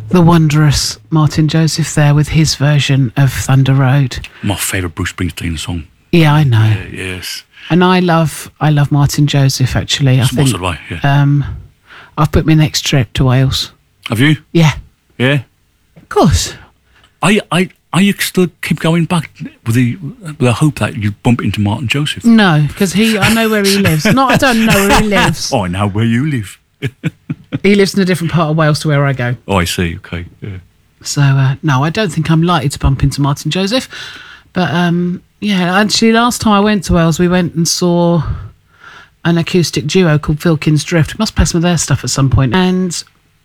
the wondrous Martin Joseph there with his version of Thunder Road. My favourite Bruce Springsteen song. Yeah, I know. Yes. And I love Martin Joseph, actually. So do I, yeah. I've booked my next trip to Wales. Have you? Yeah. Yeah. Of course. Are you still keep going back with the hope that you bump into Martin Joseph? No, because I know where he lives. No, I don't know where he lives. Oh, I know where you live. He lives in a different part of Wales to where I go. Oh, I see. Okay. Yeah. So, no, I don't think I'm likely to bump into Martin Joseph. But, yeah, actually, last time I went to Wales, we went and saw an acoustic duo called Filkins Drift. We must play some of their stuff at some point. And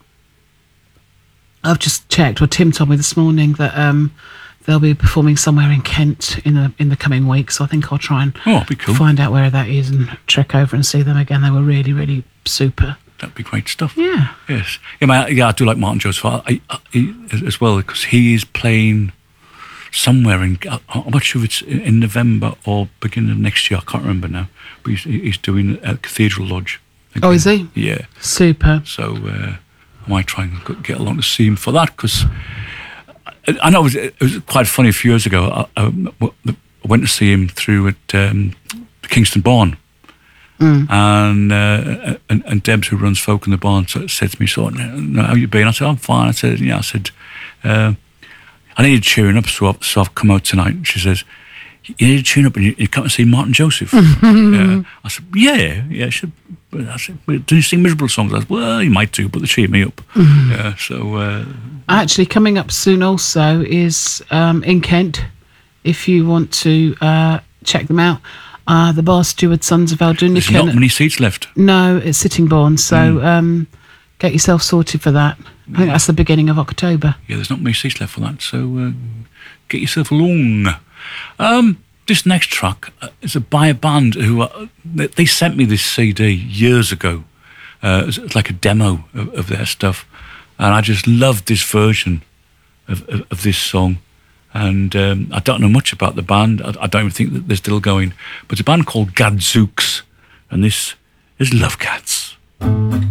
I've just checked, or Tim told me this morning, that they'll be performing somewhere in Kent in the coming week. So I think I'll try and that'd be cool. Find out where that is and trek over and see them again. They were really, really super. That'd be great stuff. Yeah. Yes. Yeah, I do like Martin Joseph as well, because he is playing somewhere I'm not sure if it's in November or beginning of next year. I can't remember now. But he's doing a Cathedral Lodge again. Oh, is he? Yeah. Super. So I might try and get along to see him for that, because I know it was quite funny a few years ago. I went to see him through at the Kingston Barn. And Debs, who runs Folk in the Barn, said to me, "So, how you been?" I said, "I'm fine." I said, "I needed cheering up, so I've come out tonight." And she says, "You need to tune up and you come and see Martin Joseph." I said, yeah. I said, "Do you sing miserable songs?" I said, "Well, he might do, but they cheer me up." So actually, coming up soon also is in Kent, if you want to check them out. The Bar Steward Sons of Aldunican. There's not many seats left. No, it's Sittingbourne, so get yourself sorted for that. I think that's the beginning of October. Yeah, there's not many seats left for that, so get yourself along. This next track is by a band who they sent me this CD years ago. It's like a demo of their stuff, and I just loved this version of this song. And I don't know much about the band. I don't even think that they're still going. But it's a band called Gadzooks, and this is Love Cats.